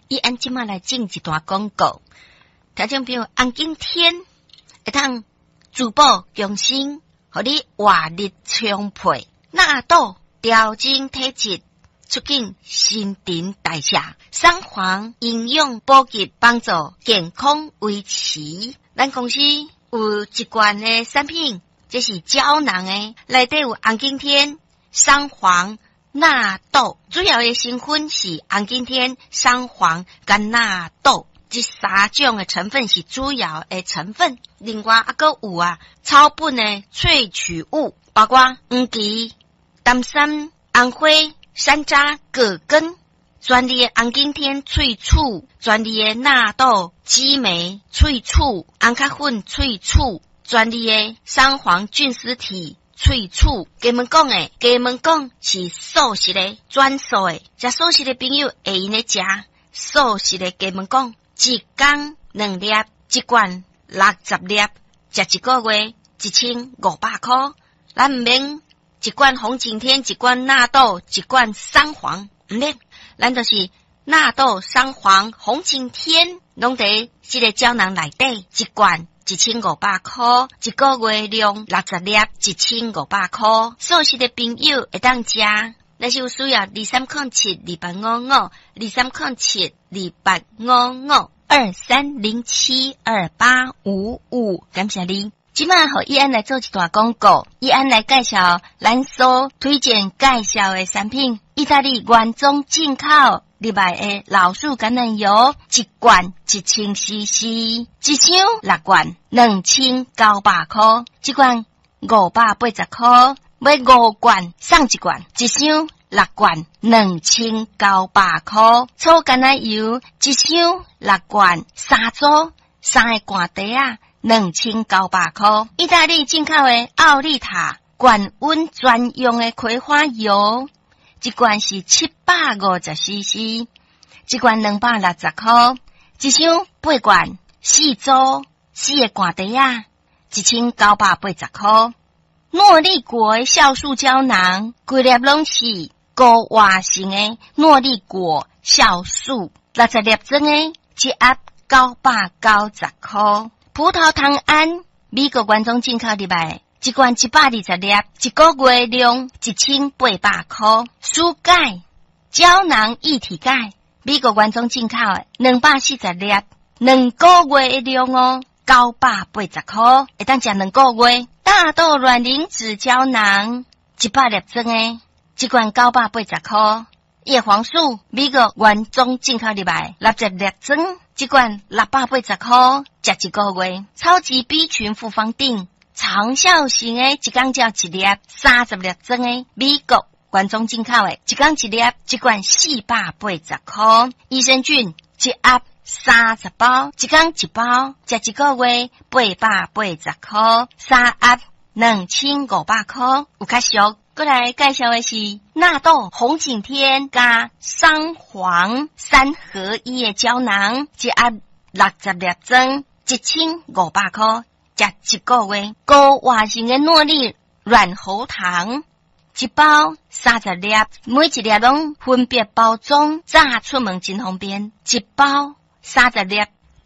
伊按即马来进一段广告，听众朋友，红景天会通逐步更新，互你活力充沛，纳豆调整体质，促进新陈代谢，双黄营养补给，帮助健康维持。咱公司有一罐的产品，这是胶囊的，内底有红景天、双黄、纳豆，主要的成分是红景天、双黄跟纳豆，这三种的成分是主要的成分。另外还佫有草本的萃取物，包括黄芪、丹参、红花、山楂、葛根，专利的红景天萃取，专利的纳豆激酶萃取，红咖粉萃取，专利的双黄菌丝体萃取。给们讲是素食的专属的，食素食的朋友会用来食素食的。给们讲一天2粒，一罐60粒，食一个月1500块。咱唔免一罐红景天，一罐纳豆，一罐双黄，唔免，咱就是纳豆、双黄、红景天，拢在这个胶囊内底，一罐1500块，一个月量60粒，1500块。素食的朋友会当食，但是有需要2307285523072855，感谢你。即马互伊安来做一段广告，伊安来介绍咱所推荐介绍的产品，意大利原装进口入来的老树橄榄油，一罐1000cc， 一箱6罐2900块，一罐580块，买5罐送一罐，一箱6罐2900块。草橄榄油一箱6罐3组，3个罐底2900块。意大利进口的奥利塔高温专用的葵花油，一罐是750cc， 一罐260块，一箱8罐4组，4个罐底1980块。诺丽果的酵素胶囊，规粒拢是高活性的诺丽果酵素，60粒装的，一盒990块。葡萄糖胺，美国原装进口入来，一罐120粒，一个月量1800块。舒钙胶囊一体钙，美国原装进口的240粒，2个月量980块，会当食2个月。大豆卵磷脂胶囊100粒装的，一罐980块。叶黄素美国原装进口入来，60粒装，一罐680块，食一个月。超级 B 群复方定长效型的，一天照一粒，30粒装的，美国原装进口的，一天一粒，一罐480块。益生菌一盒30包，一天一包，食一个月880块，3盒2500块，有较俗。过来介绍的是纳豆红景天加双黄3合1的胶囊，一盒60粒装，1500块，食一个月。高活性的诺丽软喉糖，一包30粒，每一粒拢分别包装，炸出门真方便。一包30粒